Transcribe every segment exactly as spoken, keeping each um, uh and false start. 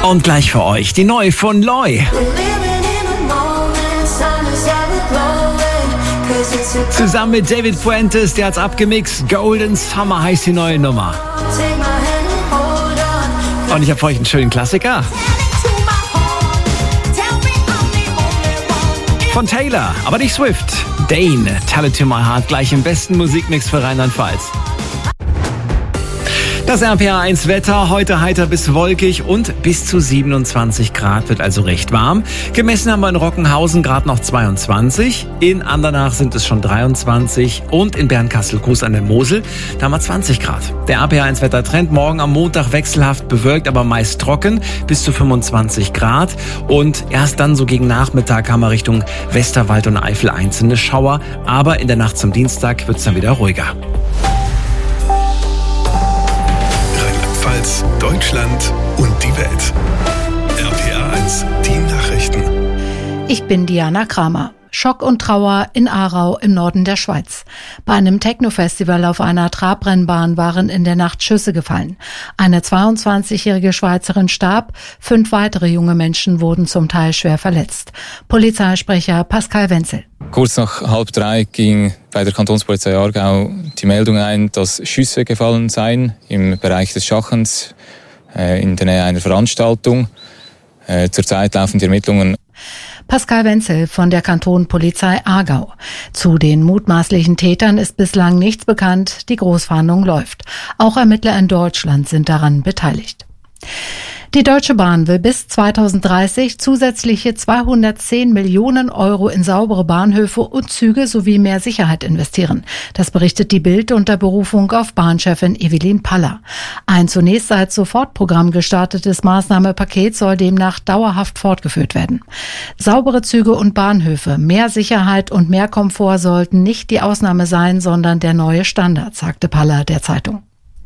Und gleich für euch die neue von Loy. Zusammen mit David Fuentes, der hat's abgemixt. Golden Summer heißt die neue Nummer. Und ich habe für euch einen schönen Klassiker. Von Taylor, aber nicht Swift. Dane, Tell It To My Heart, gleich im besten Musikmix für Rheinland-Pfalz. Das R P R eins Wetter, heute heiter bis wolkig und bis zu siebenundzwanzig Grad, wird also recht warm. Gemessen haben wir in Rockenhausen gerade noch zweiundzwanzig, in Andernach sind es schon dreiundzwanzig und in Bernkastel-Kues an der Mosel, da haben wir zwanzig Grad. Der R P R eins Wettertrend, morgen am Montag wechselhaft bewölkt, aber meist trocken, bis zu fünfundzwanzig Grad. Und erst dann so gegen Nachmittag haben wir Richtung Westerwald und Eifel einzelne Schauer, aber in der Nacht zum Dienstag wird es dann wieder ruhiger. Deutschland und die Welt. R P R eins, die Nachrichten. Ich bin Diana Kramer. Schock und Trauer in Aarau im Norden der Schweiz. Bei einem Techno-Festival auf einer Trabrennbahn waren in der Nacht Schüsse gefallen. Eine zweiundzwanzigjährige Schweizerin starb, fünf weitere junge Menschen wurden zum Teil schwer verletzt. Polizeisprecher Pascal Wenzel. Kurz nach halb drei ging bei der Kantonspolizei Aargau die Meldung ein, dass Schüsse gefallen seien im Bereich des Schachens äh, in der Nähe einer Veranstaltung. Äh, zurzeit laufen die Ermittlungen. Pascal Wenzel von der Kantonspolizei Aargau. Zu den mutmaßlichen Tätern ist bislang nichts bekannt. Die Großfahndung läuft. Auch Ermittler in Deutschland sind daran beteiligt. Die Deutsche Bahn will bis zweitausenddreißig zusätzliche zweihundertzehn Millionen Euro in saubere Bahnhöfe und Züge sowie mehr Sicherheit investieren. Das berichtet die Bild unter Berufung auf Bahnchefin Evelyn Paller. Ein zunächst als Sofortprogramm gestartetes Maßnahmenpaket soll demnach dauerhaft fortgeführt werden. Saubere Züge und Bahnhöfe, mehr Sicherheit und mehr Komfort sollten nicht die Ausnahme sein, sondern der neue Standard, sagte Paller der Zeitung.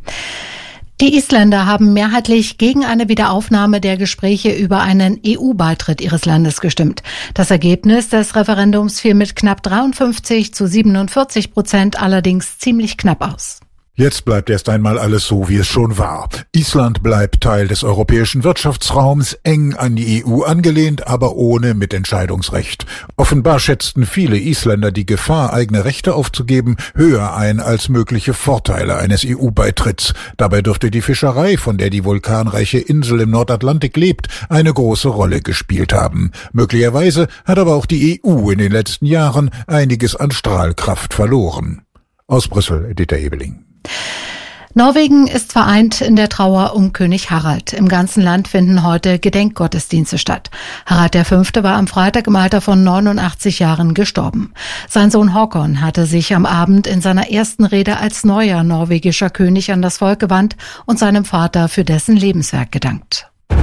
Die Isländer haben mehrheitlich gegen eine Wiederaufnahme der Gespräche über einen E U-Beitritt ihres Landes gestimmt. Das Ergebnis des Referendums fiel mit knapp dreiundfünfzig zu siebenundvierzig Prozent allerdings ziemlich knapp aus. Jetzt bleibt erst einmal alles so, wie es schon war. Island bleibt Teil des europäischen Wirtschaftsraums, eng an die E U angelehnt, aber ohne Mitentscheidungsrecht. Offenbar schätzten viele Isländer die Gefahr, eigene Rechte aufzugeben, höher ein als mögliche Vorteile eines E U-Beitritts. Dabei dürfte die Fischerei, von der die vulkanreiche Insel im Nordatlantik lebt, eine große Rolle gespielt haben. Möglicherweise hat aber auch die E U in den letzten Jahren einiges an Strahlkraft verloren. Aus Brüssel, Dieter Ebeling. Norwegen ist vereint in der Trauer um König Harald. Im ganzen Land finden heute Gedenkgottesdienste statt. Harald der Fünfte war am Freitag im Alter von neunundachtzig Jahren gestorben. Sein Sohn Håkon hatte sich am Abend in seiner ersten Rede als neuer norwegischer König an das Volk gewandt und seinem Vater für dessen Lebenswerk gedankt.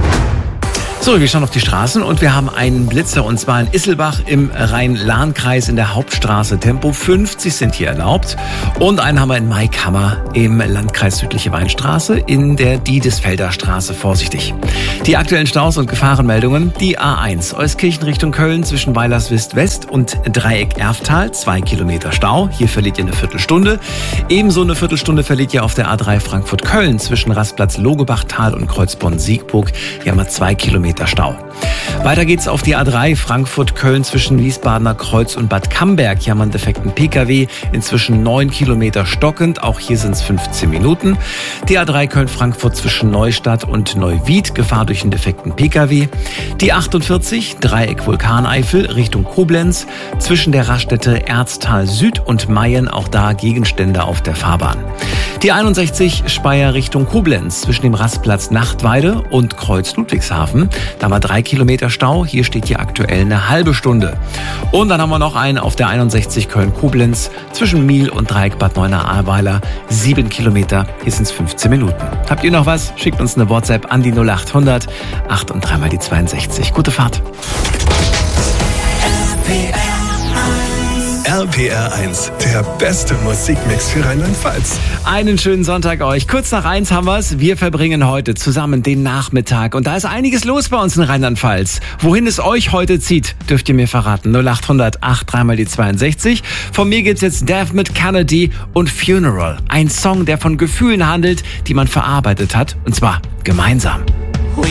So, wir schauen auf die Straßen und wir haben einen Blitzer und zwar in Isselbach im Rhein-Lahn-Kreis in der Hauptstraße. Tempo fünfzig sind hier erlaubt. Und einen haben wir in Maikhammer im Landkreis Südliche Weinstraße in der Diedesfelder Straße. Vorsichtig. Die aktuellen Staus und Gefahrenmeldungen. Die A eins Euskirchen Richtung Köln zwischen Weilerswist West und Dreieck Erftal. Zwei Kilometer Stau. Hier verliert ihr eine Viertelstunde. Ebenso eine Viertelstunde verliert ihr auf der A drei Frankfurt-Köln zwischen Rastplatz Logebachtal und Kreuzborn-Siegburg. Hier haben wir zwei Kilometer Stau. Weiter geht's auf die A drei Frankfurt-Köln zwischen Wiesbadener Kreuz und Bad Camberg. Hier haben wir einen defekten P K W, inzwischen neun Kilometer stockend. Auch hier sind es fünfzehn Minuten. Die A drei Köln-Frankfurt zwischen Neustadt und Neuwied, Gefahr durch einen defekten P K W. Die achtundvierzig Dreieck Vulkaneifel Richtung Koblenz zwischen der Raststätte Erztal Süd und Mayen, auch da Gegenstände auf der Fahrbahn. Die einundsechzig Speyer Richtung Koblenz zwischen dem Rastplatz Nachtweide und Kreuz Ludwigshafen. Da haben wir drei Kilometer Stau. Hier steht hier aktuell eine halbe Stunde. Und dann haben wir noch einen auf der einundsechzig Köln-Koblenz zwischen Miel und Dreieck Bad Neuenahr-Ahrweiler. Sieben Kilometer. Hier sind es fünfzehn Minuten. Habt ihr noch was? Schickt uns eine WhatsApp an die null acht hundert acht und dreimal die zweiundsechzig. Gute Fahrt. R P R eins, der beste Musikmix für Rheinland-Pfalz. Einen schönen Sonntag euch. Kurz nach eins haben wir's. Wir verbringen heute zusammen den Nachmittag. Und da ist einiges los bei uns in Rheinland-Pfalz. Wohin es euch heute zieht, dürft ihr mir verraten. null acht hundert acht dreimal die zweiundsechzig. Von mir gibt's jetzt Death mit Kennedy und Funeral. Ein Song, der von Gefühlen handelt, die man verarbeitet hat. Und zwar gemeinsam.